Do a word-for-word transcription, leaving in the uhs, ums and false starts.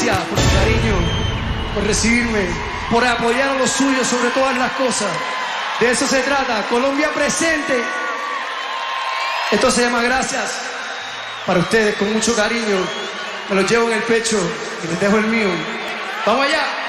gracias por su cariño, por recibirme, por apoyar a los suyos sobre todas las cosas. De eso se trata. Colombia presente. Esto se llama Gracias. Para ustedes, con mucho cariño. Me los llevo en el pecho y les dejo el mío. ¡Vamos allá!